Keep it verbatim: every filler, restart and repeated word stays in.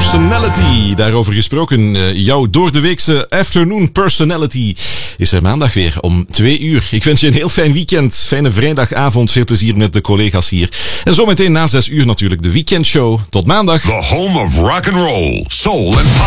Personality. Daarover gesproken, uh, jouw doordeweekse afternoon personality is er maandag weer om twee uur. Ik wens je een heel fijn weekend, fijne vrijdagavond, veel plezier met de collega's hier. En zometeen na zes uur natuurlijk de weekendshow. Tot maandag. The home of rock and roll, soul and pop.